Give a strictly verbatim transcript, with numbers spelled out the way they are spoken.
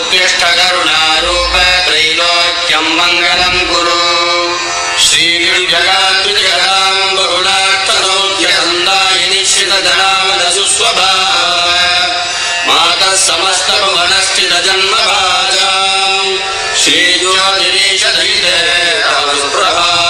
उत्तिष्ठ करुणारूप त्रैलोक्यं मङ्गलं कुरु श्रीविजयाद्विजगदां बहुलाक्तसौख्यसन्दायिनि श्रितधनामदसुस्वभाव मातः समस्तभुवनस्थितजन्मभाजां श्रीज्योतिरीशधीरे तव सुप्रभा